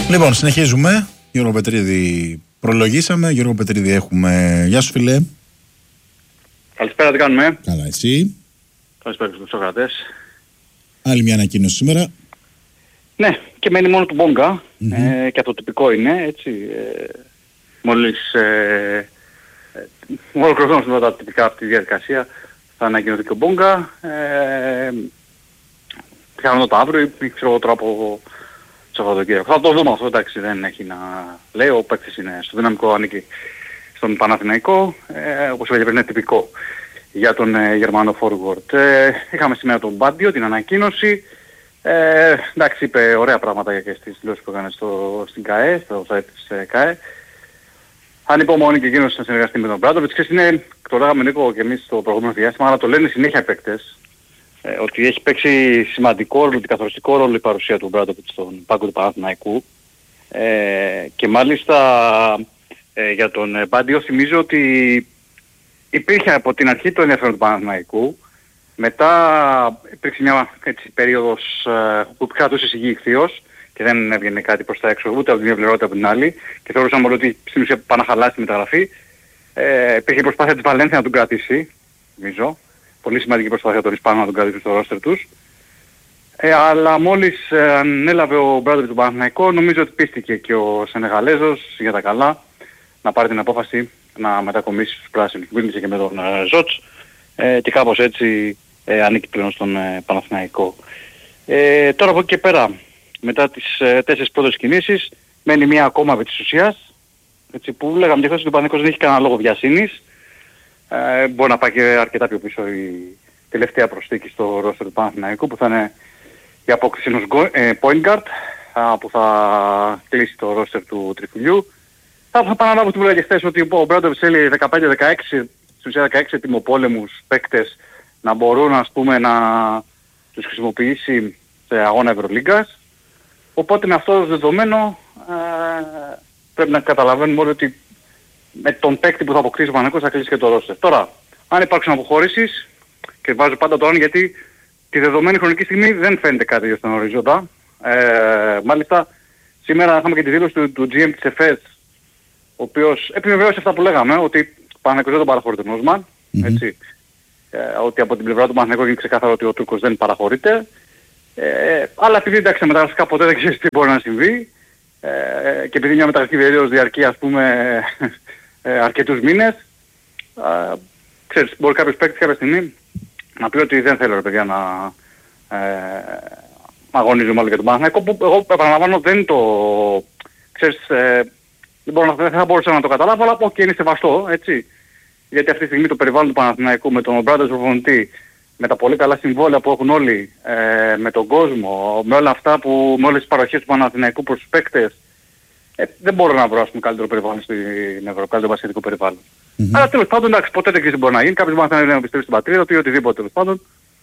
Λοιπόν, συνεχίζουμε. Γιώργο Πετρίδη προλογίσαμε. Γιώργο Πετρίδη έχουμε. Γεια σου, φίλε. Καλησπέρα, τι κάνουμε? Καλά, εσύ? Καλησπέρα στους ακροατές. Άλλη μια ανακοίνωση σήμερα. Ναι, και μένει μόνο του Μπόγκα. Και αυτό τυπικό είναι, έτσι. Μόλις ολοκληρωθούμε τα τυπικά από τη διαδικασία, θα ανακοινωθεί και ο Μπόγκα. Πιθανότατα αύριο ή ξέρω εγώ τώρα από Σαββατοκύριακο. Θα το δούμε αυτό, εντάξει, δεν έχει να λέει. Ο παίκτης είναι στο δυναμικό, ανήκει στον Παναθηναϊκό. Όπως είπα πριν, είναι τυπικό για τον Γερμανό forward. Είχαμε σήμερα τον Μπάντιο, την ανακοίνωση. Εντάξει, είπε ωραία πράγματα και στις δηλώσεις που έκανε στην ΚΑΕ, στο site της ΚΑΕ. Ανυπομονεί και εκείνος να συνεργαστεί με τον Μπράντοβιτς. Και είναι, το λέγαμε Νίκο και εμείς στο προηγούμενο διάστημα, αλλά το λένε συνέχεια οι παίκτες, ότι έχει παίξει σημαντικό ρόλο, καθοριστικό ρόλο η παρουσία του Μπράντοβιτς στον πάγκο του Παναθηναϊκού. Και μάλιστα για τον Μπάντιο θυμίζω ότι υπήρχε από την αρχή το ενδιαφέρον του Παναθηναϊκού. Μετά υπήρξε μια έτσι, περίοδος που κρατούσε σιγή ηχθείως και δεν έβγαινε κάτι προς τα έξω ούτε από την μια πλευρά ούτε από την άλλη και θεωρούσαμε όλοι ότι στην ουσία πάνε να χαλάσει τη μεταγραφή. Υπήρχε η προσπάθεια της Βαλένθια να τον κρατήσει, νομίζω. Πολύ σημαντική προσπάθεια των Ισπανών να τον κρατήσουν στο ρόστερ τους. Αλλά μόλις ανέλαβε ο Μπράντοβιτς τον Παναθηναϊκό, νομίζω ότι πίστηκε και ο Σενεγαλέζος για τα καλά να πάρει την απόφαση να μετακομίσει στους πράσινους. Μίλησε και με τον Ζότς και κάπως έτσι ανήκει πλέον στον Παναθηναϊκό. Τώρα από εκεί και πέρα, μετά τις 4 πρώτες κινήσεις, μένει μία ακόμα επί της ουσίας, έτσι, που λέγαμε και χθες ότι ο Παναθηναϊκός δεν έχει κανένα λόγο βιασύνης. Μπορεί να πάει και αρκετά πιο πίσω η τελευταία προσθήκη στο ρόστερ του Παναθηναϊκού που θα είναι η απόκτηση ενός point guard που θα κλείσει το ρόστερ του τριφυλιού. Θα επαναλάβω τι που λέγαμε χθες ότι ο Μπράντοβιτς θέλει 15-16, στους 16 ετοιμοπόλεμους παίκτες να μπορούν ας πούμε να τους χρησιμοποιήσει σε αγώνα Ευρωλίγκας. Οπότε με αυτό το δεδομένο πρέπει να καταλαβαίνουμε όλοι ότι με τον παίκτη που θα αποκτήσει ο Παναθηναϊκός θα κλείσει και το ρόστερ. Τώρα, αν υπάρξουν αποχωρήσεις, και βάζω πάντα το αν γιατί τη δεδομένη χρονική στιγμή δεν φαίνεται κάτι στον οριζόντα. Μάλιστα, σήμερα είχαμε και τη δήλωση του GM της ΕΦΕΣ, ο οποίος επιβεβαίωσε αυτά που λέγαμε, ότι ο Παναθηναϊκός δεν τον παραχωρείται τον Όσμαν, έτσι. Ότι από την πλευρά του Παναθηναϊκού είναι ξεκάθαρο ότι ο Τούρκος δεν παραχωρείται. Αλλά επειδή εντάξει μεταγραφικά ποτέ δεν ξέρεις τι μπορεί να συμβεί και επειδή μια μεταγραφική περίοδος διαρκεί ας πούμε αρκετούς μήνες, ξέρεις μπορεί κάποιος παίκτης κάποια στιγμή να πει ότι δεν θέλω ρε παιδιά να αγωνίζουμε άλλο για τον Παναθηναϊκό, που εγώ επαναλαμβάνω δεν το ξέρεις δεν θα μπορούσα να το καταλάβω, αλλά και είναι σεβαστό, έτσι. Γιατί αυτή τη στιγμή το περιβάλλον του Παναθηναϊκού με τον Μπράντοβιτς προπονητή, με τα πολύ καλά συμβόλαια που έχουν όλοι, με τον κόσμο, με όλα αυτά που, με όλες τις παροχές του Παναθηναϊκού προς τους παίκτες, δεν μπορώ να βρω ας πούμε καλύτερο περιβάλλον στην Ευρώπη, καλύτερο μπασκετικό περιβάλλον. Αλλά τέλος πάντων εντάξει, ποτέ δεν ξέρει τι μπορεί να γίνει, κάποιος μπορεί να πιστεύει στην πατρίδα του ή οτιδήποτε τέλος πάντων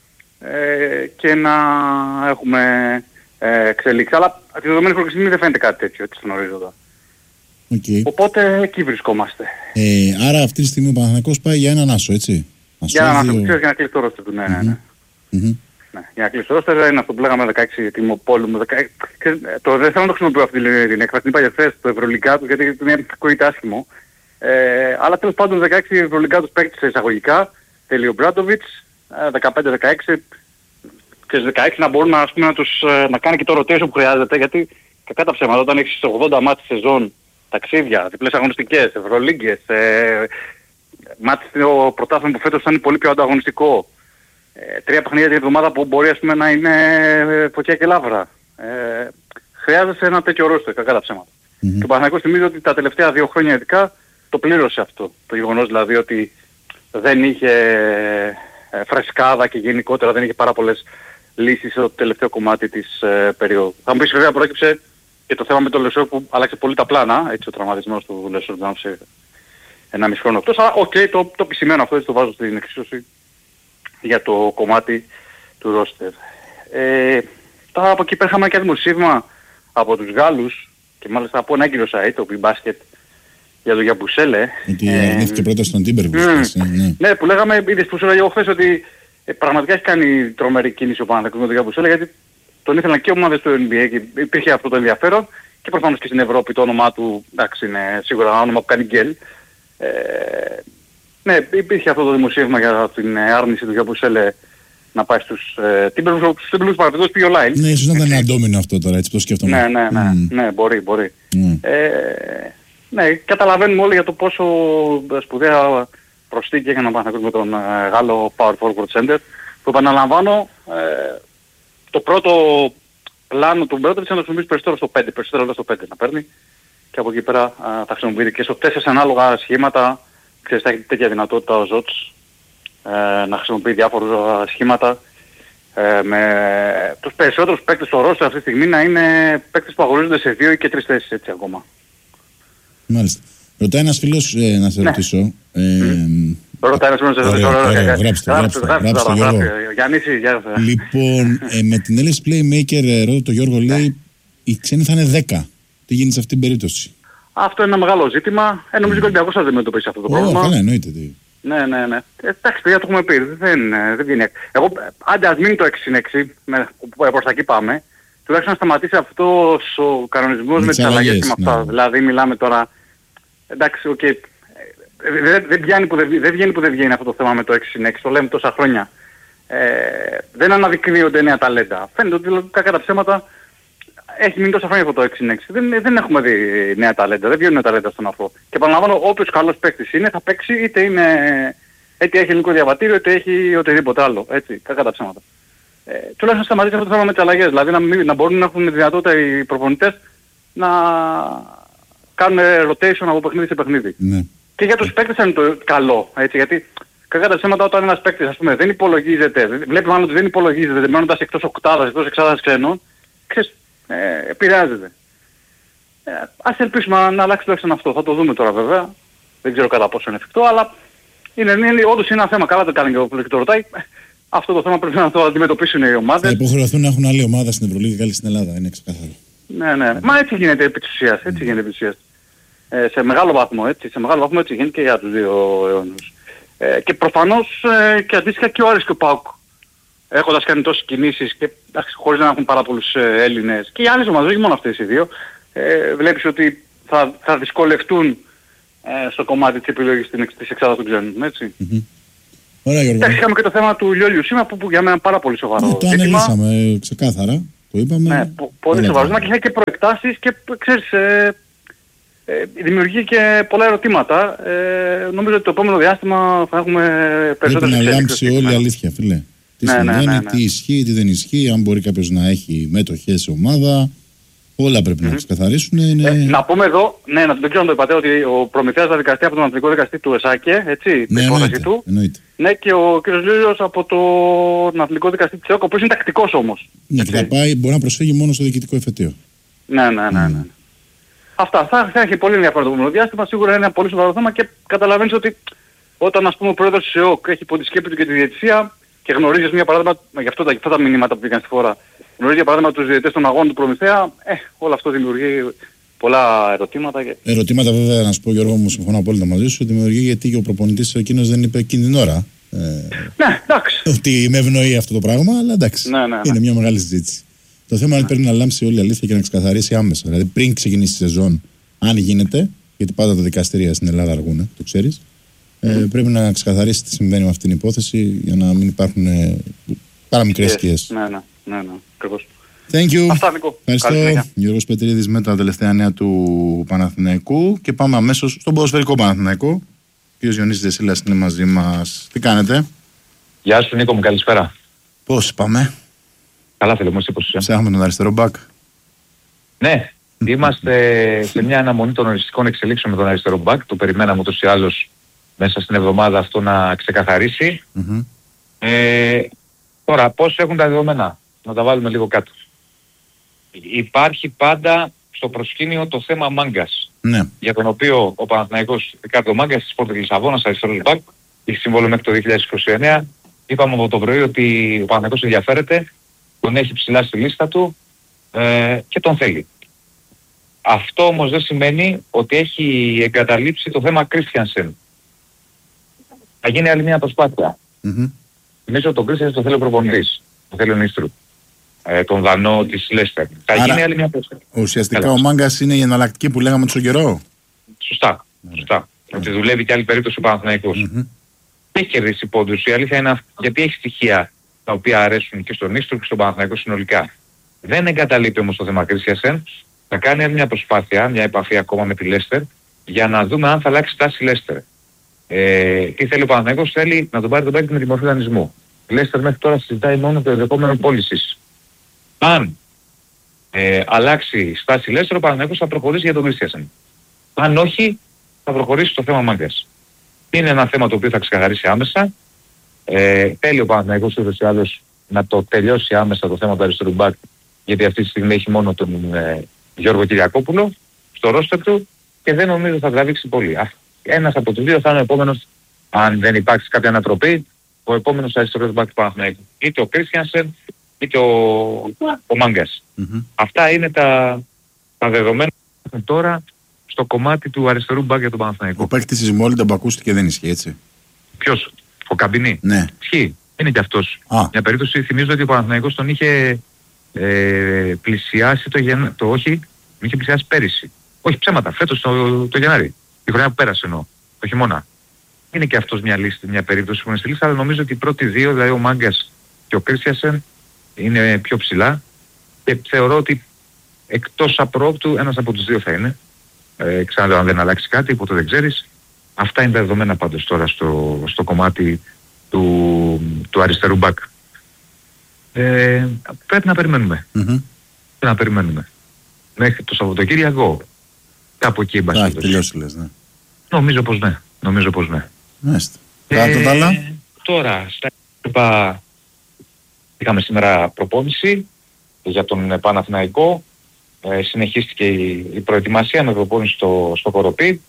και να έχουμε εξελίξει. Αλλά τη δεδομένη χρονική στιγμή δεν φαίνεται κάτι τέτοιο έτσι στον ορίζοντα. Okay. Οπότε εκεί βρισκόμαστε. Άρα αυτή τη στιγμή ο Παναθηναϊκός πάει για έναν άσο, έτσι. Για έναν άσο, ξέρεις, για να κλείσει το ρόστερ του, ναι. Ναι, για να κλείσει το ρόστερ είναι αυτό που λέγαμε 16 ετοιμοπόλεμου. Δεν θέλω να το χρησιμοποιώ αυτή την έκφραση, την είπα για χθες, το Ευρωλυγκάτους, γιατί ακούγεται άσχημο. Αλλά τέλος πάντων 16 Ευρωλυγκάτους παίκτες εισαγωγικά, θέλει ο Μπράντοβιτς, 15-16 και 16 να μπορούν ας πούμε, να κάνει και το rotation που χρειάζεται, γιατί κακά τα ψέματα όταν έχεις 80 μάτς σεζόν, ταξίδια, διπλές αγωνιστικές, Ευρωλίγκες, μάτς στο πρωτάθλημα που φέτος θα είναι πολύ πιο ανταγωνιστικό, 3 παιχνίδια την εβδομάδα που μπορεί ας πούμε, να είναι φωτιά και λάβρα. Χρειάζεσαι ένα τέτοιο ρόστερ, κακά τα ψέματα. Και ο Παναθηναϊκός θυμίζει ότι τα τελευταία 2 χρόνια ειδικά το πλήρωσε αυτό. Το γεγονός δηλαδή ότι δεν είχε φρεσκάδα και γενικότερα δεν είχε πάρα πολλές λύσεις στο τελευταίο κομμάτι της περίοδου. Θα μου πεις βέβαια πρόκειψε και το θέμα με τον Λεσόρ που άλλαξε πολύ τα πλάνα, έτσι ο τραυματισμός του Λεσόρ που σε 1,5 χρόνο εκτός, αλλά το επισημαίνω αυτό, έτσι το βάζω στην εξίσωση για το κομμάτι του ρόστερ. Τώρα από εκεί πέραμε και δημοσίευμα από τους Γάλλους και μάλιστα από ένα έγκυρο site, το Big για το Γιαμπουσέλε. Ότι αρνήθηκε πρώτα στον Τίμπερβιλς. Ναι, που λέγαμε, είδες που σου έλεγα εγώ χθες ότι πραγματικά έχει κάνει τρομερή κίνηση ο Παναθηναϊκός με τον Γιαμπουσέλε, γιατί τον ήθελαν και ομάδες του NBA και υπήρχε αυτό το ενδιαφέρον και προφανώς και στην Ευρώπη το όνομά του, εντάξει, είναι σίγουρα ένα όνομα που κάνει γκέλ. Ναι, υπήρχε αυτό το δημοσίευμα για την άρνηση του Γιαμπουσέλε να πάει στους Τιμπερούς Παραπηδούς, πήγε ο Λάιλ. Ναι, ίσως να ήταν ένα ντόμινο αυτό τώρα, έτσι το σκέφτομαι. Ναι, μπορεί. Ναι, καταλαβαίνουμε όλοι για το πόσο σπουδαία προσθήκη έκανε ο Παναθηναϊκός με τον Γάλλο Power Forward Center, που επαναλαμβάνω, το πρώτο πλάνο του Μπρότοβιτς είναι να το χρησιμοποιήσει περισσότερο στο 5, περισσότερο στο 5 να παίρνει, και από εκεί πέρα θα χρησιμοποιείται και στο 4 ανάλογα σχήματα. Ξέρεις, θα έχει τέτοια δυνατότητα ο Ζότς να χρησιμοποιεί διάφορα σχήματα, με τους περισσότερους παίκτες στο ρόστερ αυτή τη στιγμή να είναι παίκτες που αγωνίζονται σε 2 ή και 3 θέσεις, έτσι ακόμα. Μάλιστα. Ρωτάει ένας φίλος να σε ρωτήσω. Ρωτάει ένας φίλος να σε ρωτήσω. Γράψτε Γιώργο. Γιάννηση, γεια σας. Λοιπόν, με την LS Playmaker, ρωτάει το Γιώργο, λέει, οι ξένοι θα είναι 10. Τι γίνεται σε αυτή την περίπτωση? Αυτό είναι ένα μεγάλο ζήτημα. Νομίζω ότι ο Ολυμπιακός θα αντιμετωπίσει αυτό το πρόβλημα. Καλά, εννοείται. Ναι. Εντάξει, παιδιά, το έχουμε πει. Δεν βγαίνει. Εγώ, άντε ας μείνει το 6-6, προς τα εκεί πάμε. Τουλάχιστον να σταματήσει αυτός ο κανονισμός με τις αλλαγές και με αυτά. Δηλαδή μιλάμε τώρα, εντάξει, δεν βγαίνει που δεν βγαίνει αυτό το θέμα με το 6-6, το λέμε τόσα χρόνια. Δεν αναδεικνύονται νέα ταλέντα. Φαίνεται ότι κακά τα ψέματα έχει μείνει τόσα χρόνια αυτό το 6-6. Δεν έχουμε δει νέα ταλέντα, δεν βγαίνουν νέα ταλέντα στον αυτό. Και επαναλαμβάνω, όποιος καλός παίκτης είναι θα παίξει, είτε έχει ελληνικό διαβατήριο, είτε έχει οτιδήποτε άλλο. Έτσι, κακά τα ψέματα. Τουλάχιστον σταματήσει αυτό το θέμα με τις αλλαγές. Δηλαδή να μπορούν να έχουν δυνατότητα οι προπονητές να κάνουν rotation από παιχνίδι σε παιχνίδι. Ναι. Και για τους παίκτες είναι το καλό. Έτσι, γιατί κακά τα ψέματα όταν ένας παίκτης, ας πούμε, δεν υπολογίζεται, βλέπει μάλλον ότι δεν υπολογίζεται, μένοντας εκτός οκτάδας, εκτός εξάδας ξένων, ξέρεις, επηρεάζεται. Ας ελπίσουμε να αλλάξει τουλάχιστον αυτό. Θα το δούμε τώρα βέβαια. Δεν ξέρω κατά πόσο είναι εφικτό, αλλά όντως είναι ένα θέμα. Καλά το κάνει και ο που το ρωτάει. Αυτό το θέμα πρέπει να το αντιμετωπίσουν οι ομάδες. Θα υποχρεωθούν να έχουν άλλη ομάδα στην Ευρωλίγα και άλλη στην Ελλάδα, είναι ξεκάθαρο. Ναι. Μα έτσι γίνεται επί της ουσίας. Σε μεγάλο βαθμό έτσι γίνεται και για τους δύο αιώνους. Και προφανώς και αντίστοιχα και ο Άρης και ο ΠΑΟΚ, έχοντας κάνει τόσες κινήσεις και χωρίς να έχουν πάρα πολλούς Έλληνες και οι άλλες ομάδες, όχι μόνο αυτές οι δύο, βλέπεις ότι θα δυσκολευτούν στο κομμάτι της επιλογής της εξάδας των ξένων, έτσι. Ωραία, Γιώργο. Εντάξει, είχαμε και το θέμα του Λιόλιου Σίμα που για μένα είναι πάρα πολύ σοβαρό. Το αναλύσαμε ξεκάθαρα, το είπαμε. Ναι, πολύ σοβαρό ζήτημα και είχε και προεκτάσεις και ξέρεις, δημιουργεί και πολλά ερωτήματα. Νομίζω ότι το επόμενο διάστημα θα έχουμε περισσότερες πρέπει να λάμψει όλη η αλήθεια, φίλε. Τι συμβαίνει, τι ισχύει, τι δεν ισχύει, αν μπορεί κάποιος να έχει μέτοχες σε ομάδα. Όλα πρέπει να ξεκαθαρίσουν. Να πούμε εδώ, δεν ξέρω αν το είπατε, ότι ο Προμηθέας θα δικαστεί από τον Αθλητικό Δικαστή του ΕΣΑΚΕ, έτσι, την υπόθεση του. Ναι, και ο κ. Λίλιος από τον Αθλητικό Δικαστή της ΕΟΚ, ο οποίος είναι τακτικός όμως. Ναι, και θα πάει, μπορεί να προσφύγει μόνο στο διοικητικό εφετείο. Ναι. Αυτά θα έχει πολύ ενδιαφέρον το επόμενο διάστημα, σίγουρα είναι ένα πολύ σοβαρό θέμα και καταλαβαίνεις ότι όταν ας πούμε ο πρόεδρος της ΕΟΚ έχει υπό τη σκέπη του και τη διαιτησία και γνωρίζεις μια παράδειγμα, γι' αυτό τα μηνύματα που πήγαν στη φορά, γνωρίζει για παράδειγμα τους διαιτητές των αγώνων του Προμηθέα, όλο αυτό δημιουργεί πολλά ερωτήματα. Ερωτήματα βέβαια, να σου πω Γιώργο μου, συμφωνώ απόλυτα μαζί σου, δημιουργεί γιατί ο προπονητής εκείνος δεν είπε εκείνη την ώρα. Ναι, εντάξει. Ότι με ευνοεί αυτό το πράγμα, αλλά εντάξει. Ναι. Είναι μια μεγάλη συζήτηση. Το θέμα είναι ότι πρέπει να λάμψει όλη η αλήθεια και να ξεκαθαρίσει άμεσα. Δηλαδή πριν ξεκινήσει η σεζόν, αν γίνεται, γιατί πάντα τα δικαστήρια στην Ελλάδα αργούν, το ξέρεις, πρέπει να ξεκαθαρίσει τι συμβαίνει με αυτή την υπόθεση για να μην υπάρχουν παραμικρές σκιές. Ναι, ακριβώς. Thank you. Αυτά, Νικό. Ευχαριστώ. Γιώργος Πετρίδης με τα τελευταία νέα του Παναθηναϊκού και πάμε αμέσως στον ποδοσφαιρικό Παναθηναϊκό. Ο κ. Διονύσης Δεσίλας είναι μαζί μας. Τι κάνετε? Γεια σου Νίκο μου, καλησπέρα. Πώς πάμε? Καλά θέλω μου, εσύ πώς είσαι? Ψάχνουμε τον αριστερό μπακ. Ναι, είμαστε σε μια αναμονή των οριστικών εξελίξεων με τον αριστερό μπακ. Το περιμέναμε ούτως ή άλλως μέσα στην εβδομάδα αυτό να ξεκαθαρίσει. Τώρα, πώς έχουν τα δεδομένα? Να τα βάλουμε λίγο κάτω. Υπάρχει πάντα στο προσκήνιο το θέμα Μάγκας. Ναι. Για τον οποίο ο Παναθηναϊκός Ρικάρντο Μάγκας της Σπόρτινγκ Λισαβόνας, αριστερός μπακ, έχει συμβόλαιο μέχρι το 2029. Είπαμε από το πρωί ότι ο Παναθηναϊκός ενδιαφέρεται, τον έχει ψηλά στη λίστα του και τον θέλει. Αυτό όμως δεν σημαίνει ότι έχει εγκαταλείψει το θέμα Κρίστιανσεν. Θα γίνει άλλη μια προσπάθεια. Νομίζω ότι τον Κρίστιανσεν το θέλει ο προπονητής, το θέλει ο Νίστρου. τον Δανό της Λέστερ. Θα γίνει άλλη μια πρόσφατη. Ουσιαστικά ο Μάγκας είναι η εναλλακτική που λέγαμε τόσο καιρό. Σωστά. Ότι δουλεύει και άλλη περίπτωση ο Παναθηναϊκός. Έχει κερδίσει πόντους. Η αλήθεια είναι γιατί έχει στοιχεία τα οποία αρέσουν και στον Ίστρο και στον Παναθηναϊκό συνολικά. Δεν εγκαταλείπει όμως το θέμα Κρίστιανσεν. Θα κάνει μια προσπάθεια, μια επαφή ακόμα με τη Λέστερ για να δούμε αν θα αλλάξει τάση η Λέστερ. Τι θέλει ο Παναθηναϊκός? Θέλει να τον πάρει τον παίκτη με τη μορφή δανεισμού. Η Λέστερ μέχρι τώρα συζητάει μόνο το ενδεχόμενο πώλησης. Αν αλλάξει στάση η Λέστερ, ο Παναθηναϊκός θα προχωρήσει για τον Κρίστιανσεν. Αν όχι, θα προχωρήσει στο θέμα Μάγκας. Είναι ένα θέμα το οποίο θα ξεκαθαρίσει άμεσα. Θέλει ο Παναθηναϊκός ούτως ή άλλως να το τελειώσει άμεσα το θέμα του αριστερού μπακ, γιατί αυτή τη στιγμή έχει μόνο τον Γιώργο Κυριακόπουλο στο ρόστερ του και δεν νομίζω θα τραβήξει πολύ. Ένας από τους δύο θα είναι ο επόμενος, αν δεν υπάρξει κάποια ανατροπή, ο επόμενος αριστερός μπακ του Παναθηναϊκού. Είτε ο Κρίστιανσεν είτε ο Μάγκας. Αυτά είναι τα δεδομένα τώρα στο κομμάτι του αριστερού μπακ για τον Παναθηναϊκό. Ο παίκτης της Μόλντα που ακούστηκε δεν ισχύει, έτσι? Ποιος? Ο Καμπινί? Ναι. Ισχύει. Είναι και αυτός. Μια περίπτωση, θυμίζω ότι ο Παναθηναϊκός τον είχε πλησιάσει τον είχε πλησιάσει πέρυσι. Όχι ψέματα, φέτος το Γενάρη. Τη χρονιά που πέρασε εννοώ, το χειμώνα. Είναι και αυτός μια περίπτωση που είναι στη λίστα, αλλά νομίζω ότι οι πρώτοι δύο, δηλαδή ο Μάγκας και ο Κρίστιανσεν, είναι πιο ψηλά και θεωρώ ότι εκτός απρόπτου ένας από τους δύο θα είναι. Ξαναλέω, αν δεν αλλάξει κάτι, ποτέ δεν ξέρεις. Αυτά είναι τα δεδομένα πάντως τώρα στο κομμάτι του αριστερού μπακ. Πρέπει να περιμένουμε. Πρέπει να περιμένουμε. Μέχρι το Σαββατοκύριακο, κάπου εκεί έχει τελειώσει, λες, ναι. Νομίζω πως ναι. Μάλιστα. Τα άλλα. Τώρα, είχαμε σήμερα προπόνηση για τον Παναθηναϊκό. Συνεχίστηκε η προετοιμασία με προπόνηση στο Κοροπή.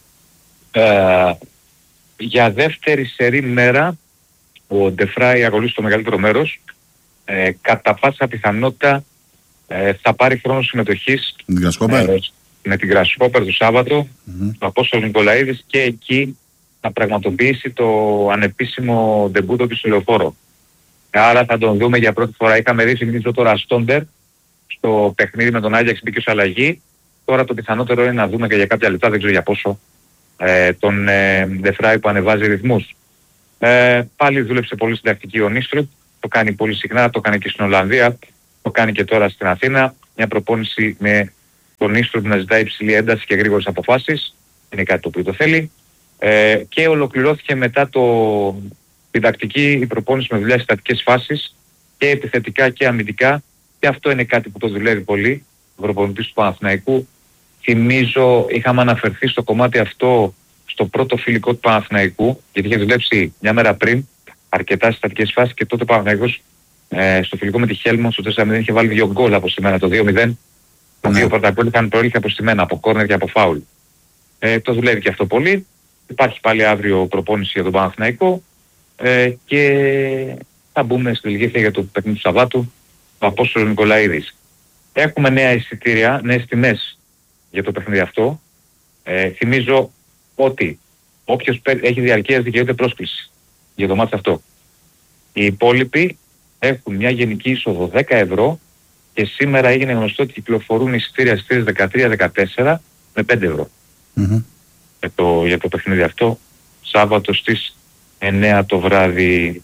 Για δεύτερη σερή μέρα ο Ντεφράι ακολούθησε το μεγαλύτερο μέρος. Κατά πάσα πιθανότητα θα πάρει χρόνο συμμετοχής με την Γκρασχόπερ το Σάββατο, ο Απόστολος Νικολαίδης, και εκεί θα πραγματοποιήσει το ανεπίσημο ντεμπούτο του στο Λεωφόρο. Άρα θα τον δούμε για πρώτη φορά. Είχαμε δει θυμίζω τώρα Στόντερ στο παιχνίδι με τον Άγιαξ, μπήκε ως αλλαγή. Τώρα το πιθανότερο είναι να δούμε και για κάποια λεπτά, δεν ξέρω για πόσο, τον Ντεφράι που ανεβάζει ρυθμούς. Πάλι δούλεψε πολύ στην τακτική ο Νίστρου, το κάνει πολύ συχνά, το κάνει και στην Ολλανδία, το κάνει και τώρα στην Αθήνα. Μια προπόνηση με τον Νίστρου που να ζητάει υψηλή ένταση και γρήγορες αποφάσεις, είναι κάτι το οποίο το θέλει. Και ολοκληρώθηκε μετά την τακτική η προπόνηση με δουλειά στις στατικές φάσεις και επιθετικά και αμυντικά, και αυτό είναι κάτι που το δουλεύει πολύ ο προπονητής του Παναθηναϊκού. Θυμίζω, είχαμε αναφερθεί στο κομμάτι αυτό στο πρώτο φιλικό του Παναθηναϊκού, γιατί είχε δουλέψει μια μέρα πριν αρκετά στις στατικές φάσεις και τότε ο Παναθηναϊκός στο φιλικό με τη Χέλμον στο 4-0 είχε βάλει 2 γκολ αποστημένα, το 2-0. Τα δύο πρώτα γκολ είχαν προήλθε αποστημένα από κόρνερ και από φάουλ. Το δουλεύει και αυτό πολύ. Υπάρχει πάλι αύριο προπόνηση για τον Παναθηναϊκό και θα μπούμε στη λιγήθεια για το παιχνίδι του Σαββάτου, ο Απόστολος Νικολαίδης. Έχουμε νέα εισιτήρια, νέες τιμές για το παιχνίδι αυτό. Θυμίζω ότι όποιος έχει διαρκείας δικαιούται πρόσκληση για το μάτς αυτό. Οι υπόλοιποι έχουν μια γενική είσοδο 10 ευρώ και σήμερα έγινε γνωστό ότι κυκλοφορούν εισιτήρια στις 13-14 με 5 ευρώ. Για το παιχνίδι αυτό, Σάββατο στις 9 το βράδυ.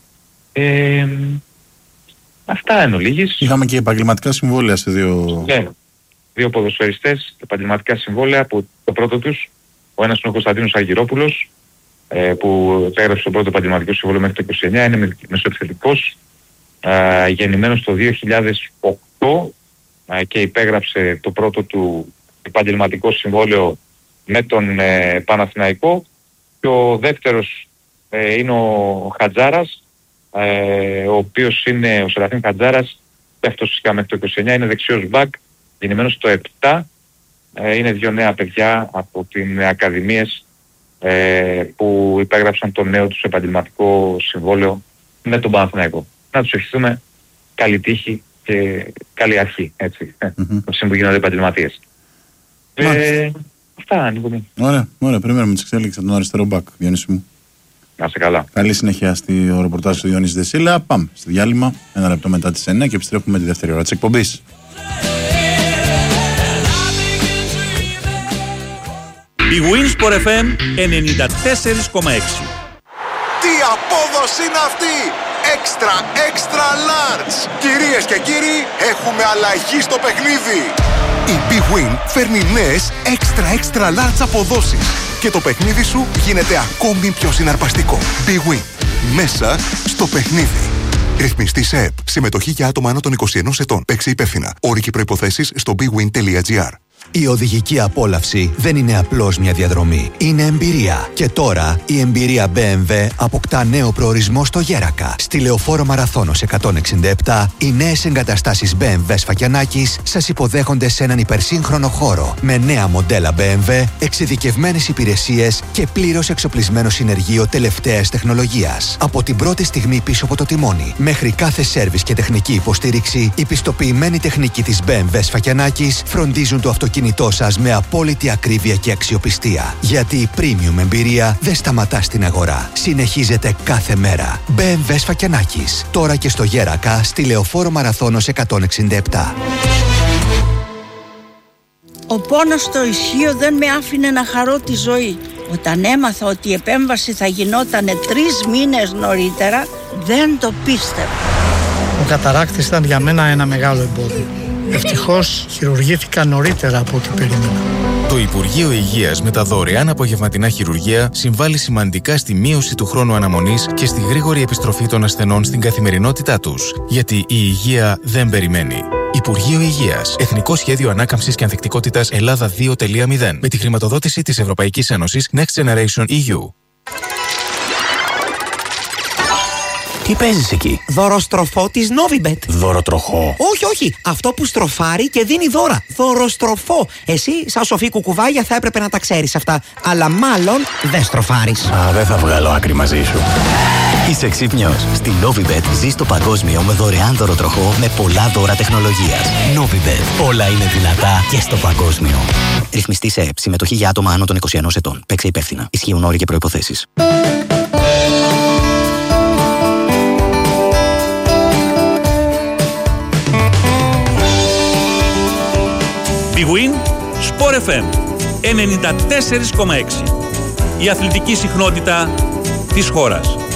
Αυτά εν ολίγης. Είχαμε και επαγγελματικά συμβόλαια σε δύο... Ναι, δύο ποδοσφαιριστές, επαγγελματικά συμβόλαια, που το πρώτο τους, ο ένας είναι ο Κωνσταντίνος Αργυρόπουλος, που έγραψε το πρώτο επαγγελματικό συμβόλαιο μέχρι το 29, είναι μεσοεπιθετικός, γεννημένος το 2008 και υπέγραψε το πρώτο του επαγγελματικό συμβόλαιο με τον Παναθηναϊκό, και ο δεύτερος είναι ο Χατζάρας, ο οποίος είναι ο Σεραφείμ Χατζάρας, και αυτός φυσικά μέχρι το 29 είναι δεξιός μπακ, γεννημένος το 7, είναι δύο νέα παιδιά από την Ακαδημίες που υπέγραψαν το νέο τους επαγγελματικό συμβόλαιο με τον Παναθηναϊκό. Να τους ευχηθούμε καλή τύχη και καλή αρχή, έτσι, που γίνονται επαγγελματίες. Αυτά, Νίκο. Ωραία, περιμένουμε τις εξέλιξεις από τον αριστερό μπακ, Γιάννη μου. Να είστε καλά. Καλή συνέχεια στο ρεπορτάζ του Διονύση Δεσίλα. Πάμε στο διάλειμμα, 1 λεπτό μετά τις 9 και επιστρέφουμε με τη δεύτερη ώρα της εκπομπής. Η Winsport FM 94,6. Τι απόδοση είναι αυτή! Extra large! Κυρίες και κύριοι, έχουμε αλλαγή στο παιχνίδι! Η Big Win φέρνει νέες extra large αποδόσεις και το παιχνίδι σου γίνεται ακόμη πιο συναρπαστικό. Big Win. Μέσα στο παιχνίδι. Ρυθμιστή σε ΕΠ. Συμμετοχή για άτομα άνω των 21 ετών. Παίξε υπεύθυνα. Όροι και προϋποθέσεις στο bigwin.gr. Η οδηγική απόλαυση δεν είναι απλώς μια διαδρομή. Είναι εμπειρία. Και τώρα η εμπειρία BMW αποκτά νέο προορισμό στο Γέρακα. Στη Λεωφόρο Μαραθώνος 167, οι νέες εγκαταστάσεις BMW Σφακιανάκης σας υποδέχονται σε έναν υπερσύγχρονο χώρο με νέα μοντέλα BMW, εξειδικευμένες υπηρεσίες και πλήρως εξοπλισμένο συνεργείο τελευταίας τεχνολογίας. Από την πρώτη στιγμή πίσω από το τιμόνι μέχρι κάθε σέρβις και τεχνική υποστήριξη, η πιστοποιημένη τεχνική της BMW Σφακιανάκης φροντίζουν το αυτοκίνητό σας με απόλυτη ακρίβεια και αξιοπιστία. Γιατί η premium εμπειρία δεν σταματά στην αγορά. Συνεχίζεται κάθε μέρα. BMW Σφακιανάκης. Τώρα και στο Γέρακα, στη Λεωφόρο Μαραθώνος 167. Ο πόνος στο ισχύο δεν με άφηνε να χαρώ τη ζωή. Όταν έμαθα ότι η επέμβαση θα γινότανε 3 μήνες νωρίτερα, δεν το πίστευα. Ο καταράκτης ήταν για μένα ένα μεγάλο εμπόδιο. Ευτυχώς χειρουργήθηκα νωρίτερα από ό,τι περίμενα. Το Υπουργείο Υγείας με τα δωρεάν απογευματινά χειρουργεία συμβάλλει σημαντικά στη μείωση του χρόνου αναμονής και στη γρήγορη επιστροφή των ασθενών στην καθημερινότητά τους. Γιατί η υγεία δεν περιμένει. Υπουργείο Υγείας. Εθνικό Σχέδιο Ανάκαμψης και Ανθεκτικότητας Ελλάδα 2.0. Με τη χρηματοδότηση της Ευρωπαϊκής Ένωσης Next Generation EU. Τι παίζεις εκεί? Δωροστροφό της Novibet. Δωροτροχό? Όχι. Αυτό που στροφάρει και δίνει δώρα. Δωροστροφό. Εσύ, σαν σοφή κουκουβάγια, θα έπρεπε να τα ξέρεις αυτά. Αλλά μάλλον δεν στροφάρεις. Δεν θα βγάλω άκρη μαζί σου. Είσαι ξύπνιος. Στη Novibet ζεις το παγκόσμιο με δωρεάν δωροτροχό με πολλά δώρα τεχνολογίας. Novibet. Όλα είναι δυνατά και στο παγκόσμιο. Ρυθμιστή σε ΕΠ. Συμμετοχή για άτομα άνω των 21 ετών. Παίξε υπεύθυνα. Ισχύουν όροι και προϋποθέσεις. Big Win Sport FM 94,6. Η αθλητική συχνότητα της χώρας.